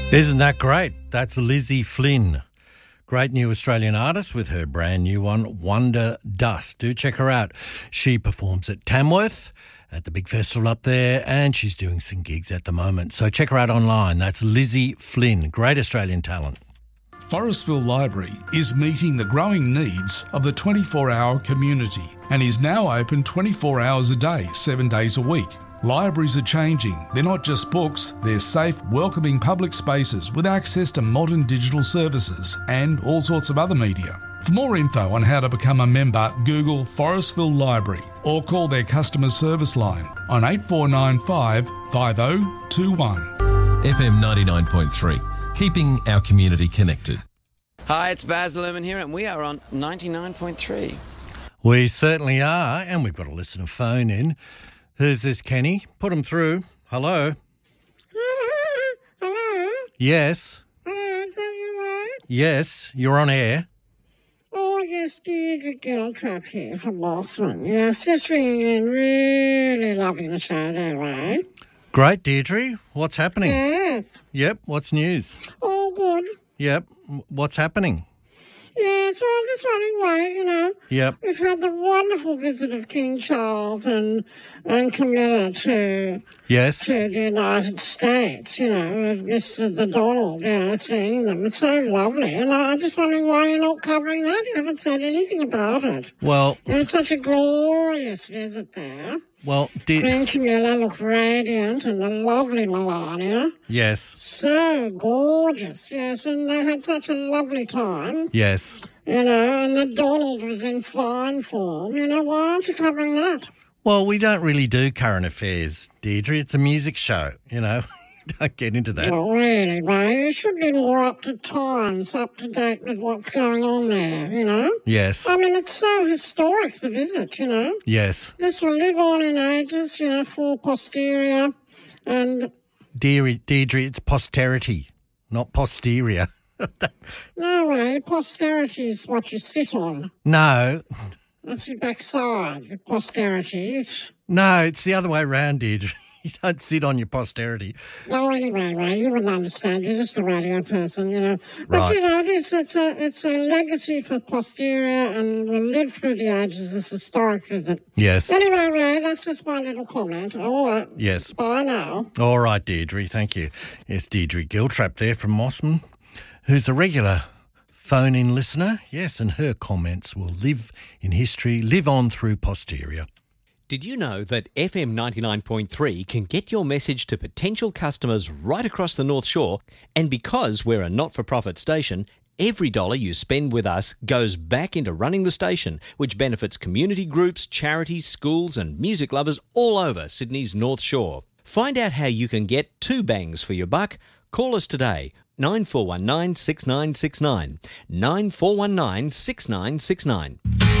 Isn't that great? That's Lizzie Flynn. Great new Australian artist with her brand new one, Wonder Dust. Do check her out. She performs at Tamworth, at the big festival up there, and she's doing some gigs at the moment. So check her out online. That's Lizzie Flynn. Great Australian talent. Forestville Library is meeting the growing needs of the 24-hour community and is now open 24 hours a day, 7 days a week. Libraries are changing. They're not just books, they're safe, welcoming public spaces with access to modern digital services and all sorts of other media. For more info on how to become a member, Google Forestville Library or call their customer service line on 8495 5021. FM 99.3, keeping our community connected. Hi, it's Baz Luhrmann here, and we are on 99.3. We certainly are, and we've got a listener phone in. Who's this, Kenny? Put him through. Hello? Hello? Yes. Hello, is that you, right? Yes, you're on air. Oh, yes, Deirdre Giltrap here from Mossman. Yes, just ringing in, really loving the show there, right? Great, Deirdre. What's happening? Yes. Yep, what's news? Oh, good. Yep, what's happening? Yes, well, I'm just running away, you know. Yep. We've had the wonderful visit of King Charles and Camilla to Yes. the United States, you know, with Mr. the Donald, you know, seeing them. It's so lovely. And I'm just wondering why you're not covering that. You haven't said anything about it. Well, It was such a glorious visit there. Queen Camilla looked radiant and the lovely Melania. Yes. So gorgeous, yes, and they had such a lovely time. Yes. You know, and the Donald was in fine form. You know, why aren't you covering that? Well, we don't really do current affairs, Deirdre. It's a music show, you know. Don't get into that. Well, really, Ray, you should be more up to times, up to date with what's going on there, you know? Yes. I mean, it's so historic, the visit, you know? Yes. This will live on in ages, you know, for posterior and... Deirdre, it's posterity, not posterior. No way, posterity is what you sit on. No. That's your backside, posterities. No, it's the other way around, Deirdre. You don't sit on your posterity. Oh, anyway, Ray, you wouldn't understand. You're just a radio person, you know. But, Right. you know, it's a legacy for posterior and will live through the ages, this historic visit. Yes. Anyway, Ray, that's just my little comment. All right. Yes. Bye now. All right, Deirdre, thank you. Yes, Deirdre Giltrap there from Mossman, who's a regular phone-in listener. Yes, and her comments will live in history, live on through posterior. Did you know that FM 99.3 can get your message to potential customers right across the North Shore? And because we're a not-for-profit station, every dollar you spend with us goes back into running the station, which benefits community groups, charities, schools and music lovers all over Sydney's North Shore. Find out how you can get 2 bangs for your buck. Call us today, 9419 6969. 9419 6969.